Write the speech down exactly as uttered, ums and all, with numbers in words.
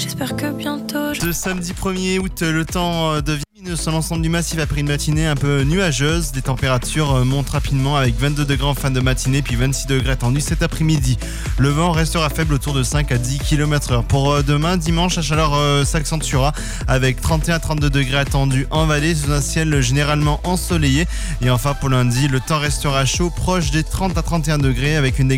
J'espère que bientôt... Ce samedi premier août, le temps devient lumineux sur l'ensemble du massif après une matinée un peu nuageuse. Les températures montent rapidement avec vingt-deux degrés en fin de matinée puis vingt-six degrés attendus cet après-midi. Le vent restera faible autour de cinq à dix kilomètres heure. Pour demain, dimanche, la chaleur euh, s'accentuera avec trente et un à trente-deux degrés attendus en vallée sous un ciel généralement ensoleillé. Et enfin pour lundi, le temps restera chaud proche des trente à trente et un degrés avec une